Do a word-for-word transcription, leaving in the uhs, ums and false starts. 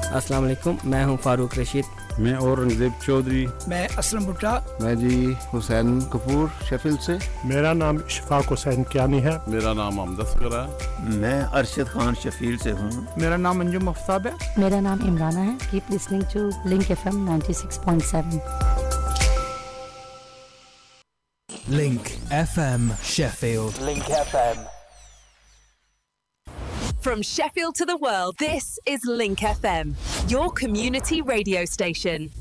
अस्सलाम वालेकुम, मैं हूं फारूक रशीद। मैं औरंगजेब चौधरी। मैं असलम भुट्टा। मैं जी हुसैन कपूर शेफील्ड से। मेरा नाम इशफाक हुसैन कियानी है। मेरा नाम अहमद असगर है। मैं अरशद खान शेफील्ड से हूँ। मेरा नाम अंजुम मुफ्ताब है। मेरा नाम इमराना है। Keep listening to link FM ninety six point seven. Link F M Sheffield. Link F M. From Sheffield to the world, this is Link F M, your community radio station.